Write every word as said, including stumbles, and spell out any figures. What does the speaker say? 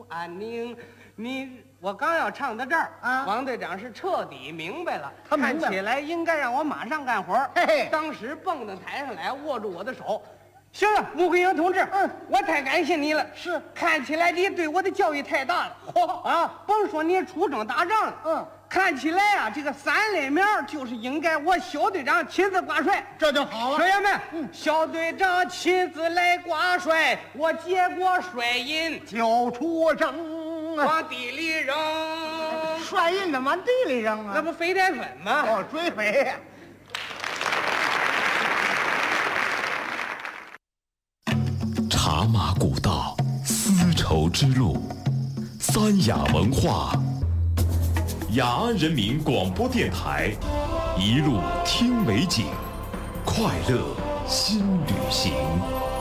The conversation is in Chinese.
安宁。你我刚要唱到这儿啊， 王队长是彻底明白了， 他明白看起来应该让我马上干活。 嘿嘿， 当时蹦到台上来，握住我的手。行了，穆桂英同志，嗯，我太感谢你了。 是， 看起来你对我的教育太大了。嚯啊，甭说你出征打仗了， 嗯， 看起来啊，这个三类苗就是应该我小队长亲自挂帅， 这就好了。 学员们， 嗯， 小队长亲自来挂帅，我接过帅印就出征啊， 往地里扔， 帅印的往地里扔啊， 那不肥带粉吗？ 哦，追肥。 茶马古道，丝绸之路，三雅文化，雅安人民广播电台，一路听美景，快乐新旅行。